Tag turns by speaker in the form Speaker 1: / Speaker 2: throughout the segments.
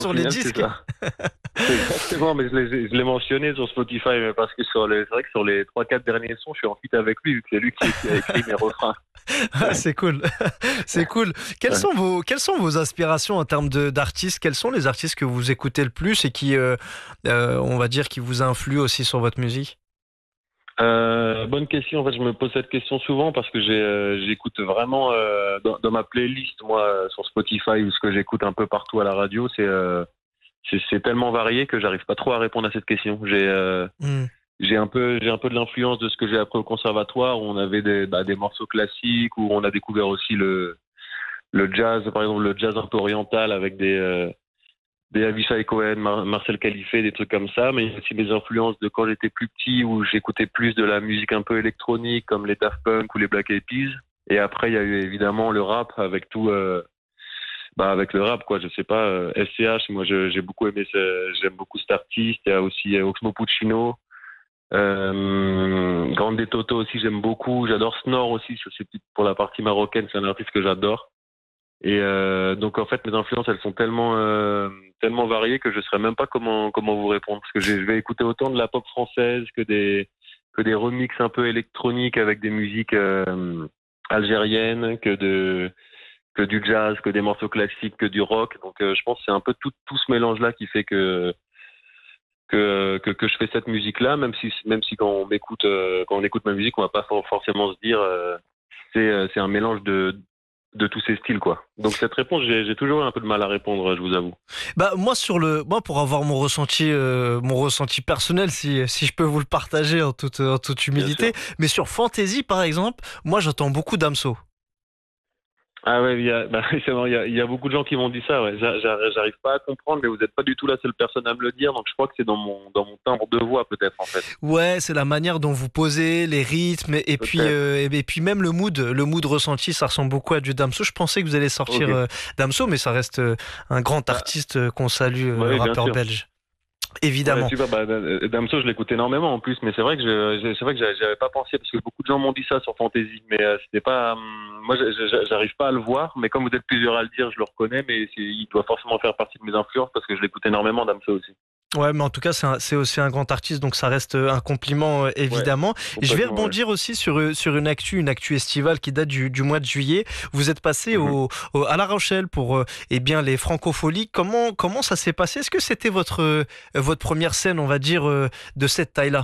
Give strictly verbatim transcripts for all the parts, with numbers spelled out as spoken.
Speaker 1: Au
Speaker 2: sur les
Speaker 1: final, c'est
Speaker 2: disques.
Speaker 1: ça. Exactement, mais je l'ai je l'ai mentionné sur Spotify, mais parce que sur les, c'est vrai que sur les trois quatre derniers sons, je suis en feat avec lui, vu que c'est lui qui, qui a écrit mes refrains.
Speaker 2: Ah, c'est cool, c'est cool. Quelles
Speaker 1: Ouais.
Speaker 2: sont vos, quelles sont vos aspirations en termes de, d'artistes? Quels sont les artistes que vous écoutez le plus et qui, euh, euh, on va dire, qui vous influent aussi sur votre musique?
Speaker 1: Euh, bonne question. En fait, je me pose cette question souvent parce que j'ai, euh, j'écoute vraiment euh, dans, dans ma playlist, moi, euh, sur Spotify ou ce que j'écoute un peu partout à la radio, c'est euh, c'est c'est tellement varié que j'arrive pas trop à répondre à cette question. J'ai euh,
Speaker 2: Hmm.
Speaker 1: j'ai un peu j'ai un peu de l'influence de ce que j'ai appris au conservatoire où on avait des bah, des morceaux classiques où on a découvert aussi le le jazz, par exemple le jazz un peu oriental avec des euh, des Avishai Cohen, Mar- Marcel Califé, des trucs comme ça, mais il y a aussi mes influences de quand j'étais plus petit où j'écoutais plus de la musique un peu électronique comme les Daft Punk ou les Black Eyed Peas. Et après, il y a eu évidemment le rap avec tout, euh, bah avec le rap quoi. Je sais pas, euh, S C H. Moi, je- j'ai beaucoup aimé, ce- j'aime beaucoup cet artiste. Il y a aussi euh, Oxmo Puccino, euh, Grande Toto aussi, j'aime beaucoup. J'adore Snore aussi. Ça, c'est pour la partie marocaine, c'est un artiste que j'adore. Et euh, donc en fait mes influences elles sont tellement euh, tellement variées que je ne saurais même pas comment comment vous répondre parce que j'ai- je vais écouter autant de la pop française que des que des remixes un peu électroniques avec des musiques euh, algériennes que de que du jazz que des morceaux classiques que du rock donc euh, je pense que c'est un peu tout tout ce mélange là qui fait que que que, que je fais cette musique là même si même si quand on m'écoute euh, quand on écoute ma musique on va pas for- forcément se dire euh, c'est euh, c'est un mélange de de tous ces styles quoi. Donc cette réponse j'ai j'ai toujours eu un peu de mal à répondre, je vous avoue.
Speaker 2: Bah moi sur le, moi pour avoir mon ressenti, euh, mon ressenti personnel, si si je peux vous le partager en toute en toute
Speaker 1: Bien
Speaker 2: humilité,
Speaker 1: sûr.
Speaker 2: mais sur Fantasy par exemple, moi j'entends beaucoup Damso.
Speaker 1: Ah ouais, il y a bah, c'est vrai, il y a, il y a beaucoup de gens qui m'ont dit ça, ouais. J'a- j'a- J'arrive pas à comprendre, mais vous n'êtes pas du tout la seule personne à me le dire, donc je crois que c'est dans mon dans mon timbre de voix peut-être en fait.
Speaker 2: Ouais, c'est la manière dont vous posez, les rythmes, et puis
Speaker 1: Peut-être.
Speaker 2: euh, et puis même le mood, le mood ressenti, ça ressemble beaucoup à du Damso. Je pensais que vous allez sortir
Speaker 1: Ok.
Speaker 2: euh, Damso, mais ça reste euh, un grand
Speaker 1: Bah,
Speaker 2: artiste euh, qu'on salue,
Speaker 1: bah
Speaker 2: euh,
Speaker 1: oui, bien
Speaker 2: rappeur
Speaker 1: sûr.
Speaker 2: belge,
Speaker 1: Ouais,
Speaker 2: évidemment.
Speaker 1: super. Bah, euh, Damso, je l'écoute énormément en plus, mais c'est vrai que je, je- c'est vrai que j'avais j'avais pas pensé parce que beaucoup de gens m'ont dit ça sur Fantasy, mais euh, c'était pas. hum, moi, je- je- j'arrive pas à le voir, mais comme vous êtes plusieurs à le dire, je le reconnais, mais c'est- il doit forcément faire partie de mes influences parce que je l'écoute énormément Damso aussi.
Speaker 2: Ouais, mais en tout cas, c'est un- c'est aussi un grand artiste, donc ça reste euh, un compliment euh,
Speaker 1: Ouais,
Speaker 2: évidemment. Et je vais
Speaker 1: complètement, ouais.
Speaker 2: rebondir aussi sur euh, sur une actu, une actu estivale qui date du, du mois de juillet. Vous êtes passé
Speaker 1: Mhm.
Speaker 2: au, au- à La Rochelle pour euh, eh bien les Francopholies. Comment comment ça s'est passé? Est-ce que c'était votre euh, votre première scène, on va dire, euh, de cette taille-là?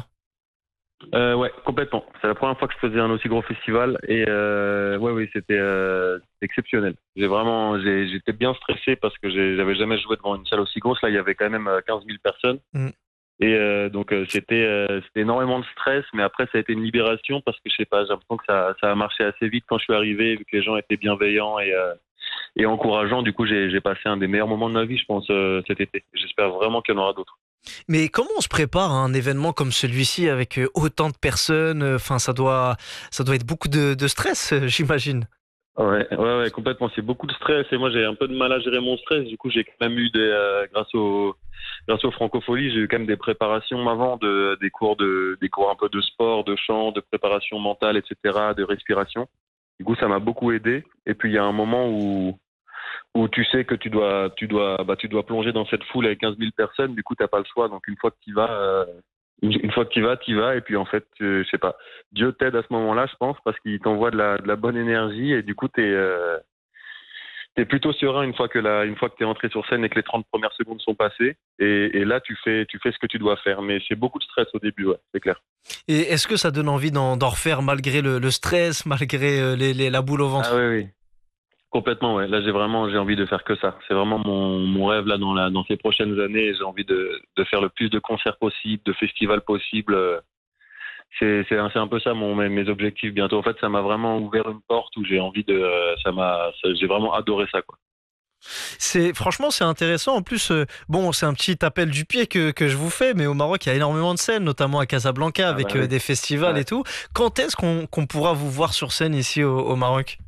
Speaker 1: Euh, ouais, complètement. C'est la première fois que je faisais un aussi gros festival et euh, ouais, oui, c'était euh, c'était exceptionnel. J'ai vraiment, j'ai- j'étais bien stressé parce que j'ai- j'avais jamais joué devant une salle aussi grosse. Là, il y avait quand même euh, quinze mille personnes
Speaker 2: Mm.
Speaker 1: et euh, donc euh, c'était euh, c'était énormément de stress, mais après ça a été une libération parce que je sais pas, j'ai l'impression que ça ça a marché assez vite quand je suis arrivé, vu que les gens étaient bienveillants et euh, et encourageants. Du coup, j'ai j'ai passé un des meilleurs moments de ma vie, je pense, euh, cet été. J'espère vraiment qu'il y en aura d'autres.
Speaker 2: Mais comment on se prépare à un événement comme celui-ci avec euh, autant de personnes? Enfin, ça doit ça doit être beaucoup de, de stress, euh, j'imagine.
Speaker 1: Ouais, ouais, ouais, complètement. C'est beaucoup de stress et moi j'ai un peu de mal à gérer mon stress. Du coup, j'ai quand même eu des, euh, grâce au, grâce aux francopholies, j'ai eu quand même des préparations avant, de, des cours de, des cours un peu de sport, de chant, de préparation mentale, et cetera, de respiration. Du coup, ça m'a beaucoup aidé. Et puis il y a un moment où, où tu sais que tu dois, tu dois, bah, tu dois plonger dans cette foule avec quinze mille personnes. Du coup, t'as pas le choix. Donc une fois que tu vas, euh, une une fois que tu vas, tu vas, et puis en fait, euh, je sais pas, Dieu t'aide à ce moment-là, je pense, parce qu'il t'envoie de la, de la bonne énergie, et du coup, t'es euh, t'es plutôt serein une fois que la, une fois que t'es entré sur scène et que les trente premières secondes sont passées, et, et là, tu fais, tu fais ce que tu dois faire. Mais c'est beaucoup de stress au début, ouais, c'est clair.
Speaker 2: Et est-ce que ça donne envie d'en d'en refaire malgré le, le stress, malgré euh, les, les- la boule au
Speaker 1: Ah
Speaker 2: ventre?
Speaker 1: oui, oui, complètement, ouais. Là, j'ai vraiment, j'ai envie de faire que ça. C'est vraiment mon, mon rêve là dans la, dans ces prochaines années. J'ai envie de, de faire le plus de concerts possible, de festivals possibles. euh, C'est c'est un, c'est un peu ça mon mes, mes objectifs bientôt. En fait, ça m'a vraiment ouvert une porte où j'ai envie de euh, ça m'a ça- j'ai vraiment adoré ça quoi.
Speaker 2: C'est franchement c'est intéressant. En plus, euh, bon, c'est un petit appel du pied que, que je vous fais, mais au Maroc il y a énormément de scènes, notamment à Casablanca
Speaker 1: Ah
Speaker 2: avec
Speaker 1: bah
Speaker 2: euh,
Speaker 1: oui.
Speaker 2: des festivals et
Speaker 1: Ouais.
Speaker 2: tout. Quand est-ce qu'on qu'on pourra vous voir sur scène ici au, au Maroc?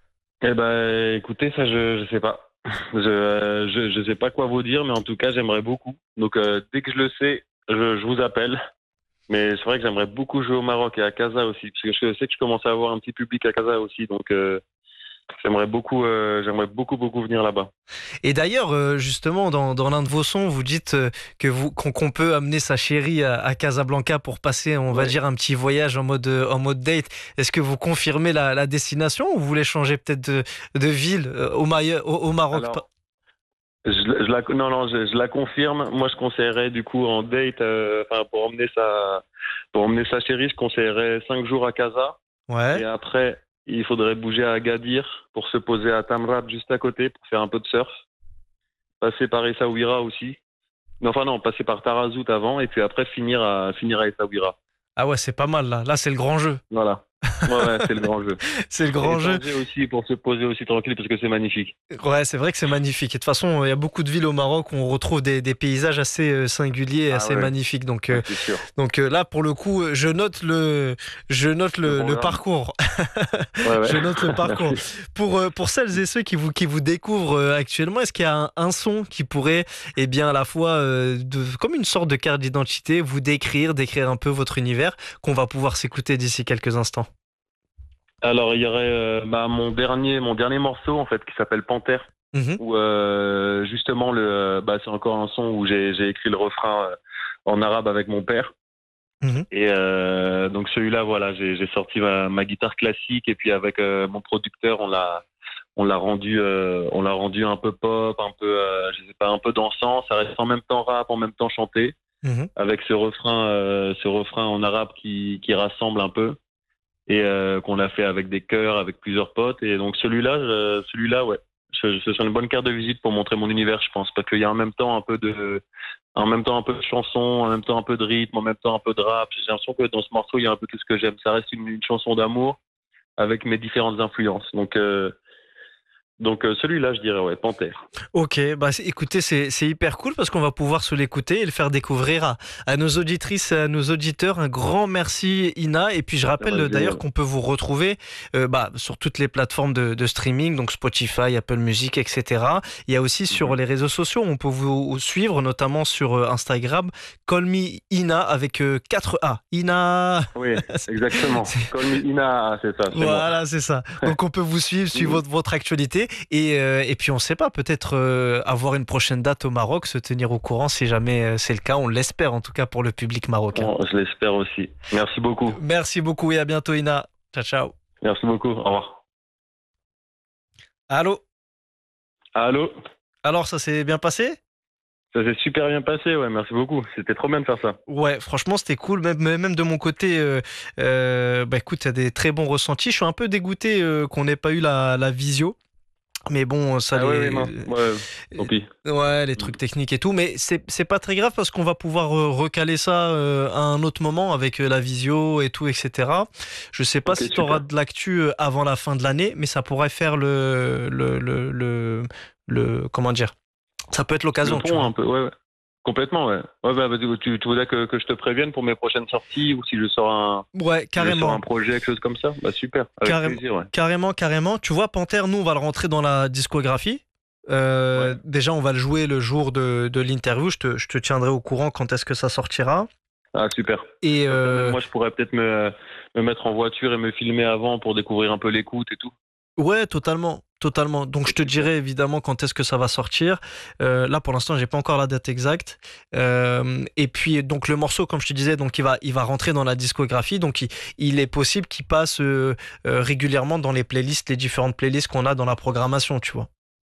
Speaker 1: Eh ben écoutez, ça je je sais pas. Je euh, je je sais pas quoi vous dire, mais en tout cas, j'aimerais beaucoup. Donc euh, dès que je le sais, je je vous appelle. Mais c'est vrai que j'aimerais beaucoup jouer au Maroc et à Casa aussi, parce que je sais que je commence à avoir un petit public à Casa aussi. Donc euh, J'aimerais beaucoup, euh, j'aimerais beaucoup, beaucoup venir là-bas.
Speaker 2: Et d'ailleurs, euh, justement, dans, dans l'un de vos sons, vous dites euh, que vous qu'on qu'on peut amener sa chérie à, à Casablanca pour passer, on va
Speaker 1: Ouais.
Speaker 2: dire, un petit voyage en mode euh, en mode date. Est-ce que vous confirmez la, la destination ou vous voulez changer peut-être de, de ville euh, au, Maï- au, au Maroc? pa-
Speaker 1: Alors, je, je la, non, non, je, je la confirme. Moi, je conseillerais du coup en date, euh, enfin pour emmener sa, pour emmener sa chérie, je conseillerais cinq jours à Casa.
Speaker 2: Ouais.
Speaker 1: Et après, il faudrait bouger à Agadir pour se poser à Tamrat juste à côté pour faire un peu de surf. Passer par Essaouira aussi. Non, enfin non, passer par Tarazout avant et puis après finir à finir à Essaouira.
Speaker 2: Ah ouais, c'est pas mal là. Là, c'est le grand jeu.
Speaker 1: Voilà. Ouais, ouais, c'est le grand jeu.
Speaker 2: C'est le
Speaker 1: Et
Speaker 2: grand jeu.
Speaker 1: Tanger aussi pour se poser aussi tranquille parce que c'est magnifique.
Speaker 2: Ouais, c'est vrai que c'est magnifique. Et de toute façon, il y a beaucoup de villes au Maroc où on retrouve des, des paysages assez euh, singuliers et
Speaker 1: Ah
Speaker 2: assez
Speaker 1: ouais,
Speaker 2: magnifiques. Donc,
Speaker 1: ouais,
Speaker 2: euh,
Speaker 1: c'est sûr.
Speaker 2: donc euh, là, pour le coup, je note le, je note
Speaker 1: Le
Speaker 2: le, le
Speaker 1: programme.
Speaker 2: parcours.
Speaker 1: Ouais, ouais.
Speaker 2: Je note le parcours.
Speaker 1: Merci.
Speaker 2: Pour, euh, pour celles et ceux qui vous, qui vous découvrent euh, actuellement, est-ce qu'il y a un, un son qui pourrait, eh bien, à la fois, euh, de, comme une sorte de carte d'identité, vous décrire, décrire un peu votre univers, qu'on va pouvoir s'écouter d'ici quelques instants?
Speaker 1: Alors il y aurait euh, bah, mon dernier mon dernier morceau en fait qui s'appelle Panthère
Speaker 2: Mhm,
Speaker 1: où euh, justement le euh, bah c'est encore un son où j'ai j'ai écrit le refrain euh, en arabe avec mon père
Speaker 2: mhm,
Speaker 1: et euh, donc celui-là voilà j'ai j'ai sorti ma, ma guitare classique et puis avec euh, mon producteur on l'a on l'a rendu euh, on l'a rendu un peu pop un peu euh, je sais pas un peu dansant, ça reste en même temps rap en même temps chanté
Speaker 2: mhm.
Speaker 1: avec ce refrain euh, ce refrain en arabe qui qui rassemble un peu et euh, qu'on l'a fait avec des chœurs, avec plusieurs potes. Et donc celui-là, je- celui-là, ouais, ce ce serait une bonne carte de visite pour montrer mon univers, je pense, parce qu'il y a en même temps un peu de, en même temps un peu de chanson, en même temps un peu de rythme, en même temps un peu de rap. J'ai l'impression que dans ce morceau, il y a un peu tout ce que j'aime. Ça reste une, une chanson d'amour avec mes différentes influences. Donc, euh, donc euh, celui-là, je dirais, ouais, Panthère.
Speaker 2: Ok, bah c'est- écoutez, c'est c'est hyper cool parce qu'on va pouvoir se l'écouter et le faire découvrir à, à nos auditrices et à nos auditeurs. Un grand merci Ina. Et puis je
Speaker 1: Ah bah,
Speaker 2: rappelle euh, d'ailleurs
Speaker 1: génial.
Speaker 2: qu'on peut vous retrouver euh, bah, sur toutes les plateformes de, de streaming, donc Spotify, Apple Music, et cetera. Il y a aussi sur
Speaker 1: Mhm.
Speaker 2: les réseaux sociaux, on peut vous suivre notamment sur euh, Instagram, Call Me Ina avec euh, quatre A. Ina.
Speaker 1: Oui, exactement.
Speaker 2: C'est-
Speaker 1: Call me Ina, c'est ça, c'est moi.
Speaker 2: Voilà, c'est ça. Donc on peut vous suivre, suivre
Speaker 1: Mhm.
Speaker 2: votre, votre actualité et, euh, et puis on ne sait pas, peut-être euh, avoir une prochaine date au Maroc, se tenir au courant si jamais euh, c'est le cas. On l'espère en tout cas pour le public marocain.
Speaker 1: Bon, je l'espère aussi. Merci beaucoup.
Speaker 2: Merci beaucoup et à bientôt Ina. Ciao ciao.
Speaker 1: Merci beaucoup. Au revoir.
Speaker 2: Allô?
Speaker 1: Allô?
Speaker 2: Alors ça s'est bien passé?
Speaker 1: Ça s'est super bien passé, ouais, merci beaucoup. C'était trop bien de faire ça.
Speaker 2: Ouais, franchement c'était cool. Même, même de mon côté, euh, euh, bah écoute, il y a des très bons ressentis. Je suis un peu dégoûté euh, qu'on n'ait pas eu la, la visio. Mais bon, ça
Speaker 1: Ah ouais, oui,
Speaker 2: les,
Speaker 1: mince. Ouais, tant pis.
Speaker 2: ouais, les
Speaker 1: Mm.
Speaker 2: trucs techniques et tout, mais c'est c'est pas très grave parce qu'on va pouvoir euh, recaler ça euh, à un autre moment avec euh, la visio et tout, et cetera. Je sais pas
Speaker 1: Ok,
Speaker 2: si tu auras
Speaker 1: super.
Speaker 2: de l'actu euh, avant la fin de l'année, mais ça pourrait faire le le le le, le- comment dire? Ça peut être
Speaker 1: Le
Speaker 2: l'occasion, tu
Speaker 1: pont,
Speaker 2: vois.
Speaker 1: un peu, ouais, ouais. Complètement, ouais. Ouais, bah, bah, tu, tu voudrais que, que je te prévienne pour mes prochaines sorties ou si je sors un,
Speaker 2: Ouais,
Speaker 1: si je sors un
Speaker 2: carrément.
Speaker 1: projet, quelque chose comme ça? Bah, super. Avec
Speaker 2: Carrément,
Speaker 1: plaisir, ouais.
Speaker 2: carrément, carrément. Tu vois, Panthère, nous, on va le rentrer dans la discographie.
Speaker 1: Ouais.
Speaker 2: Euh, déjà, on va le jouer le jour de, de l'interview. Je te, je te tiendrai au courant quand est-ce que ça sortira.
Speaker 1: Ah, super.
Speaker 2: Et
Speaker 1: Comme ça, même
Speaker 2: euh,
Speaker 1: moi, je pourrais peut-être me, me mettre en voiture et me filmer avant pour découvrir un peu l'écoute et tout.
Speaker 2: ouais, totalement, totalement. Donc, je
Speaker 1: C'est
Speaker 2: te
Speaker 1: super.
Speaker 2: dirai évidemment quand est-ce que ça va sortir. Euh, là, pour l'instant, j'ai pas encore la date exacte. Euh, et puis, donc, le morceau, comme je te disais, donc, il va, il va rentrer dans la discographie. Donc, il, il est possible qu'il passe euh, euh, régulièrement dans les playlists, les différentes playlists qu'on a dans la programmation, tu vois.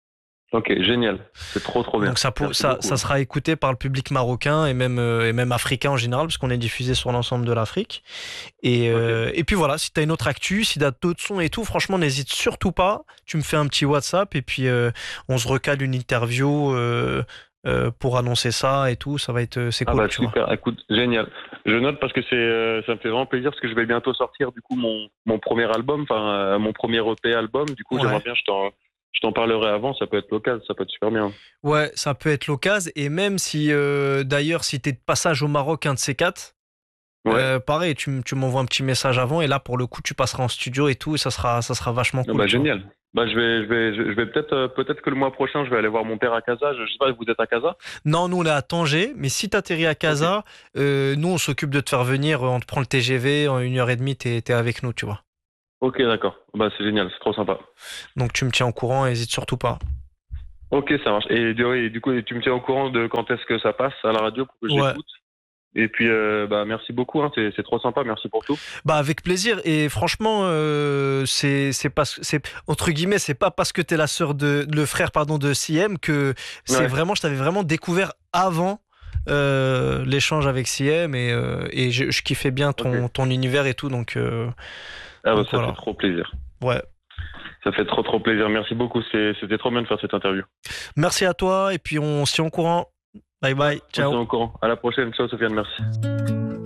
Speaker 1: Ok, génial. C'est trop, trop bien.
Speaker 2: Donc ça, pour-
Speaker 1: Merci
Speaker 2: ça,
Speaker 1: beaucoup.
Speaker 2: ça
Speaker 1: Ouais.
Speaker 2: sera écouté par le public marocain et même, euh, et même africain en général, parce qu'on est diffusé sur l'ensemble de l'Afrique. Et,
Speaker 1: Ok.
Speaker 2: euh, et puis voilà, si tu as une autre actu, si tu as d'autres sons et tout, franchement, n'hésite surtout pas. Tu me fais un petit WhatsApp et puis euh, on se recale une interview euh, euh, pour annoncer ça et tout. Ça va être, euh, c'est
Speaker 1: Ah,
Speaker 2: cool,
Speaker 1: bah,
Speaker 2: tu vois.
Speaker 1: super. Écoute, génial. Je note parce que c'est, euh, ça me fait vraiment plaisir parce que je vais bientôt sortir, du coup, mon, mon premier album, enfin, euh, mon premier E P album. Du coup, j'aimerais
Speaker 2: Ouais.
Speaker 1: bien, je t'en, je t'en parlerai avant. Ça peut être l'occasion, ça peut être super bien.
Speaker 2: Ouais, ça peut être l'occasion. Et même si, euh, d'ailleurs, si tu es de passage au Maroc, un de ces quatre,
Speaker 1: Ouais.
Speaker 2: euh, pareil, tu, m- tu m'envoies un petit message avant et là, pour le coup, tu passeras en studio et tout et ça sera, ça sera vachement
Speaker 1: Ah
Speaker 2: cool,
Speaker 1: bah,
Speaker 2: tu vois.
Speaker 1: génial. Bah, je vais, je vais, je vais peut-être, euh, peut-être que le mois prochain, je vais aller voir mon père à Casa. Je sais pas, vous êtes à Casa?
Speaker 2: Non, nous on est à Tanger, mais si t'atterris à
Speaker 1: Ok.
Speaker 2: Casa, euh, nous on s'occupe de te faire venir, on te prend le T G V, en une heure et demie, t'es, t'es avec nous, tu vois.
Speaker 1: Ok, d'accord. Bah, c'est génial, c'est trop sympa.
Speaker 2: Donc tu me tiens au courant, hésite surtout pas.
Speaker 1: Ok, ça marche. Et, du- oui, du coup, tu me tiens au courant de quand est-ce que ça passe à la radio pour que
Speaker 2: Ouais.
Speaker 1: j'écoute. Et puis, euh, bah, merci beaucoup, hein, c'est c'est trop sympa, merci pour tout.
Speaker 2: Bah avec plaisir et franchement euh, c'est c'est pas c'est entre guillemets c'est pas parce que t'es la sœur de le frère pardon de C M que c'est
Speaker 1: Ouais,
Speaker 2: vraiment je t'avais vraiment découvert avant euh, l'échange avec C M et euh, et je, je kiffais bien ton
Speaker 1: ok.
Speaker 2: ton univers et tout donc euh,
Speaker 1: Ah, bah,
Speaker 2: donc
Speaker 1: ça fait
Speaker 2: voilà
Speaker 1: trop plaisir.
Speaker 2: ouais
Speaker 1: Ça fait trop, trop plaisir. Merci beaucoup, c'est- c'était trop bien de faire cette interview.
Speaker 2: merci à toi et puis on se tient au courant bye
Speaker 1: Ouais,
Speaker 2: bye
Speaker 1: on se
Speaker 2: ciao.
Speaker 1: tient au courant. À la prochaine, ciao Sofiane, merci.